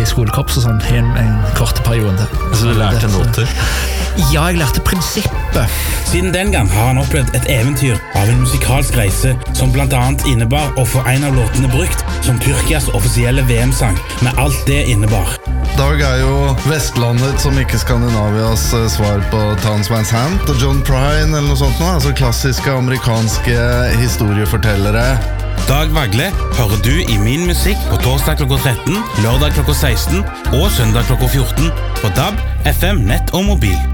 i skolekorps og sånn i en kort periode. Så du lærte noter? Ja, jeg lærte prinsippet. Siden den gang har han opplevd et eventyr av en musikalsk reise som blant annet innebar å få en av låtene brukt som Tyrkias offisielle VM-sang, med alt det innebar. Dag jo Vestlandet som ikke Skandinavias svar på Townes Van Sant og John Prine eller noe sånt nå, altså klassiske amerikanske historiefortellere. Dag Vagle hører du i Min Musikk på torsdag klokka 13, lørdag klokka 16 og søndag klokka 14 på DAB, FM, nett og mobil.